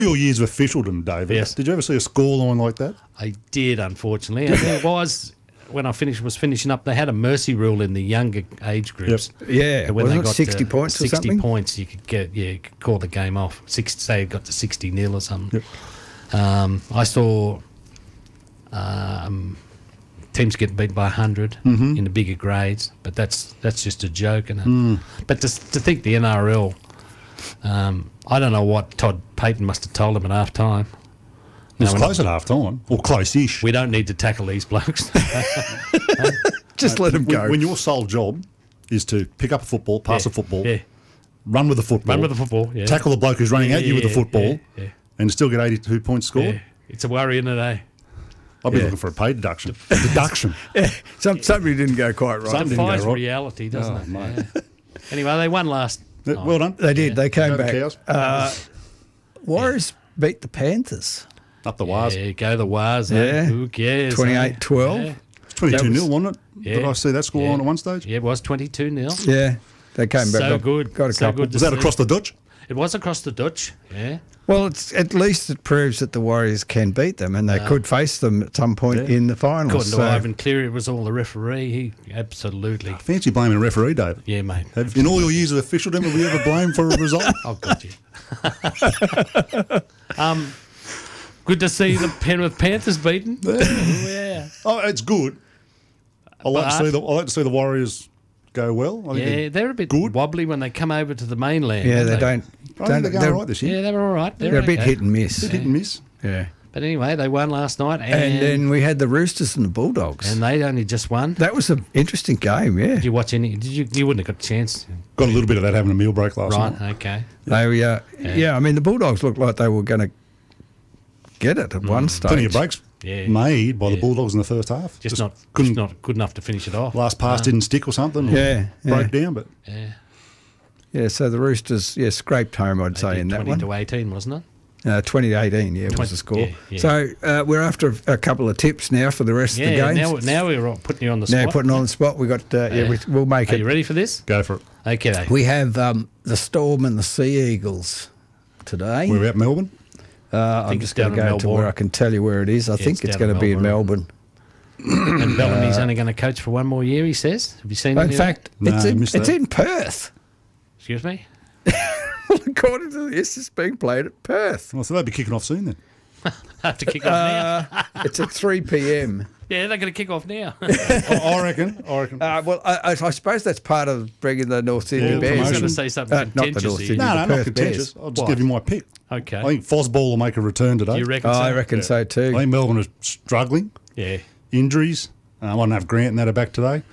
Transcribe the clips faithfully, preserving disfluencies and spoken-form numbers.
Your years of officialdom, David. Yes. Did you ever see a scoreline like that? I did, unfortunately. And there was, when I finished, was finishing up, they had a mercy rule in the younger age groups. Yep. Yeah, That when wasn't they it got sixty to points or sixty something? points, you could get, yeah, you could call the game off. Six, say it got to sixty nil or something. Yep. Um, I saw um, teams get beat by one hundred Mm-hmm. in the bigger grades, but that's that's just a joke. And Mm. But to, to think the N R L, um, I don't know what Todd Payton must have told them at half time. It was close at half time, or close-ish. We don't need to tackle these blokes. Just let them When, go. when your sole job is to pick up a football, pass Yeah, a football, yeah. run with the football, Run with the football, yeah. tackle the bloke who's running Yeah, at you with the yeah, football, yeah, yeah. and still get eighty-two points scored. Yeah. It's a worry in it, eh? I'd be Yeah. looking for a pay deduction. deduction. Yeah, some, something didn't go quite right. Some- didn't go Defies right. reality, doesn't Oh, it? mate. Yeah. Anyway, they won last Yeah, night. Well done. They did. They came Go the back. Cows. Uh, Warriors beat the Panthers. Up the wires. Yeah, go the Wars. Yeah. Eh? Who cares? twenty-eight twelve. Eh? It's twenty-two That nil, was- wasn't it? Yeah. Did I see that score Yeah. on at one stage? Yeah, it was twenty-two nil. Yeah, they came back. So got, good. Got a So couple. good to Was that see. across the Dutch? It was across the Dutch. Yeah. Well, it's at least it proves that the Warriors can beat them, and they could face them at some point Yeah. in the finals. According to So, Ivan Cleary, it was all the referee. He absolutely. Fancy blaming a referee, David. Yeah, mate. Have, in all your years of officialdom, have we ever blamed for a result? Oh, got you. um, good to see the Penrith Panthers beaten. Yeah. Oh, it's good. I like to But- see the I like to see the Warriors go well. I think Yeah, they're a bit Good. wobbly when they come over to the mainland. yeah, aren't they don't. I think don't they're going they're, right this year. Yeah, they were all right. They're, they're a bit okay. hit and miss. Bit hit and miss. Yeah. But anyway, they won last night, and, And then we had the Roosters and the Bulldogs. and they only just won. that was an interesting game. Yeah. Did you watch any? Did you? You wouldn't have got a chance, Got a little bit of that having a meal break last right? night. Okay. They, uh, Yeah. yeah. I mean, the Bulldogs looked like they were going to get it at one stage. Plenty of breaks Yeah. made by the Yeah. Bulldogs in the first half. Just, not, couldn't just not good enough to finish it off. last pass didn't stick or something. Or Yeah, broke yeah. down. But Yeah. Yeah, so the Roosters, yeah, scraped home, I'd They say, did in that twenty one. to eighteen, wasn't it? Uh, twenty eighteen, yeah, was twenty the score. yeah, yeah. So uh, we're after a couple of tips now for the rest of the Yeah. games. Now, now we're all putting you on the Now spot. putting on the spot, we got uh, yeah, Yeah. we, we'll make Are it. you ready for this? go for it. Okay. We have um, the Storm and the Sea Eagles today. We're at Melbourne. uh, I'm think just it's down going to in go to Melbourne. where I can tell you where it is. I think it's it's down going in to be in Melbourne. And Bellamy's only going to coach for one more year, he says. Have you seen In any of fact, No, it's, I in, missed it's that. in Perth. that? Excuse me? According to this, it's being played at Perth. Well, so they'll be kicking off soon then. Have to kick off now. Uh, it's at three p.m. Yeah, they're going to kick off now. I, I reckon. I reckon. Uh, well, I, I, I suppose that's part of bringing the North Sydney Yeah, Bears. I was promotion. going to say something Uh, not the contentious North here. Sydney. no, the no, not Perth contentious. Bears. I'll just What? give you my pick. Okay. I think Fosball will make a return today. you reckon Oh, so? I reckon Yeah. so I too. think Melbourne is struggling. Yeah. Injuries. Uh, I won't have Grant and that are back today.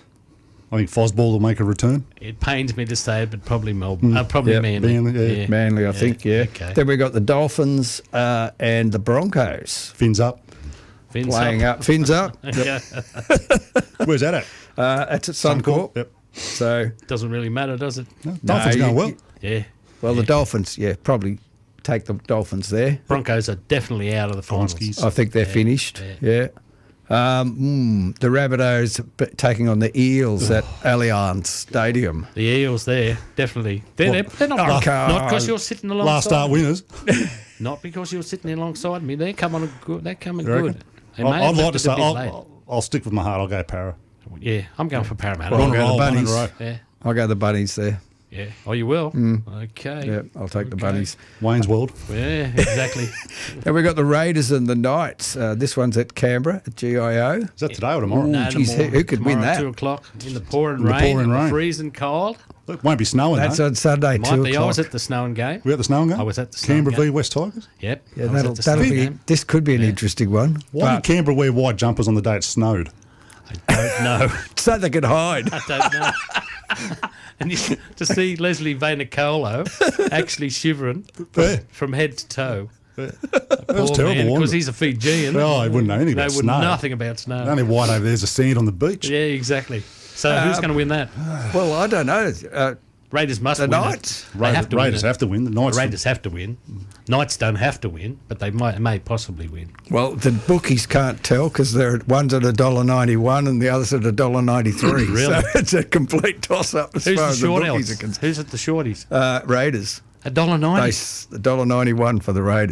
I think Fosball will make a return. It pains me to say it, but probably Melbourne. Uh, probably Yep. Manly. Manly, yeah. Manly, I think, yeah. Okay. Then we got the Dolphins uh, and the Broncos Fins up. Fins playing up. Fins up. Yeah. Where's that at? Uh, that's at Suncorp. Yep. So, Doesn't really matter, does it? No, Dolphins you- going well. you- Yeah. well, the Dolphins, yeah, probably take the Dolphins there. Broncos are definitely out of the finals. Gonskis. I think they're finished. Yeah. Um, mm, the Rabbitohs b- taking on the Eels at Allianz Stadium. The Eels there, definitely. They're, they're, they're not, Oh, not, come not because on. you're sitting alongside Last start winners. Not because you're sitting alongside me. They're coming good. They're coming You reckon? good. They I- may have I'd like left to it say, a bit late. I'll, I'll stick with my heart. I'll go Para. Yeah, I'm going for Parramatta. Well, We're on a I'll go the roll, one in a Bunnies. row. Yeah, I'll go the Bunnies there. yeah. Oh, you will? Okay. Yeah, I'll take the Okay. Bunnies. Wayne's World. Yeah, exactly. And we've got the Raiders and the Knights. Uh, this one's at Canberra at G I O. Is that today or tomorrow? No, geez, tomorrow- who could win tomorrow, that? Two o'clock in the pouring In the rain, pouring and the rain. freezing cold. It won't be snowing, That's though. on Sunday, Might two be. I o'clock. was at the snowing game. We at the snowing game? I was at the snowing Canberra game. v West Tigers? Yep. Yeah, I was that'll, at the that'll snowing be. game. This could be an interesting one. Why but- did Canberra wear white jumpers on the day it snowed? I don't know. so they could hide. I don't know. And you, to see Leslie Vainacolo actually shivering Yeah. from head to toe. That was terrible, Because wasn't it? he's a Fijian. Oh, he wouldn't know anything They about would snow. nothing about snow. The only white over there's a sand on the beach. Yeah, exactly. So who's going to win that? Well, I don't know. Uh, Raiders must The win. it. Knights. They Raiders, have to Raiders win. it. have to win. The Knights. The Raiders have to win. Knights don't have to win, but they might may possibly win. well, the bookies can't tell because they're one's at a dollar ninety one and the other's at a dollar ninety three. Really? So it's a complete toss up as Who's far the as the short bookies odds? are concerned. Who's at the shorties? Uh, Raiders. A dollar ninety. They one dollar ninety-one for the Raiders.